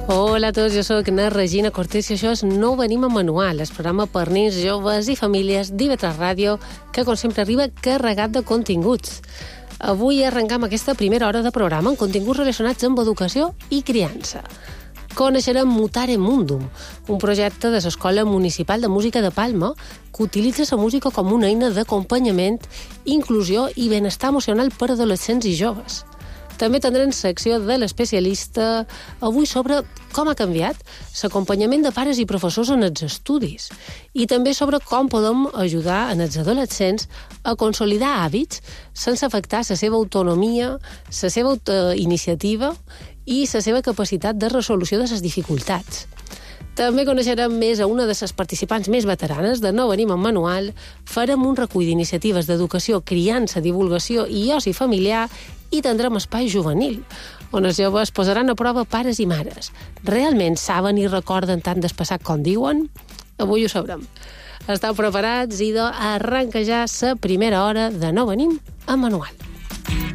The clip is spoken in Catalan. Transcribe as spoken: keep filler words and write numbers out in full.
Hola a tots, jo sóc na Regina Cortés i això és No venim a manual, el programa per nens, joves i famílies d'I V tres Ràdio, que com sempre arriba carregat de continguts. Avui arrencam aquesta primera hora de programa amb continguts relacionats amb educació i criança. Coneixerem Mutare Mundum, un projecte de l'Escola Municipal de Música de Palma que utilitza la música com una eina d'acompanyament, inclusió i benestar emocional per a adolescents i joves. També tindrem secció de l'especialista avui sobre com ha canviat l'acompanyament de pares i professors en els estudis i també sobre com podem ajudar en els adolescents a consolidar hàbits sense afectar la seva autonomia, la seva iniciativa i la seva capacitat de resolució de les dificultats. També coneixerem més a una de les participants més veteranes de No venim en manual, farem un recull d'iniciatives d'educació, criança, divulgació i oci familiar i tindrem espai juvenil, on els joves posaran a prova pares i mares. Realment saben i recorden tant del passat com diuen? Avui ho sabrem. Esteu preparats? Idò, arrenca ja la primera hora de No venim en manual.